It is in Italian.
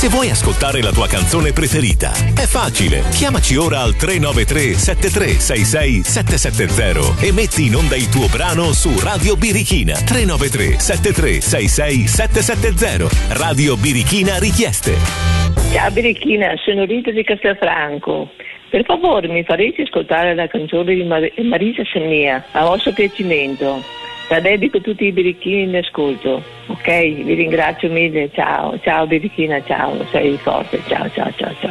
Se vuoi ascoltare la tua canzone preferita, è facile. Chiamaci ora al 393 7366 770 e metti in onda il tuo brano su Radio Birichina. 393 7366 770. Radio Birichina Richieste. Ciao Birichina, sono Rita di Castelfranco. Per favore mi faresti ascoltare la canzone di Marisa Semmia, a vostro piacimento. La dedico a tutti i birichini in ascolto. Ok, vi ringrazio mille, ciao Birichina, ciao, sei forte, ciao.